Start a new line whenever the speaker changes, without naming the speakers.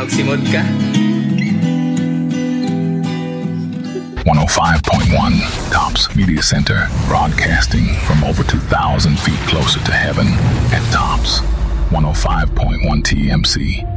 Magsimod ka.
105.1 Tops Media Center, broadcasting from over 2,000 feet closer to heaven at Tops 105.1 TMC.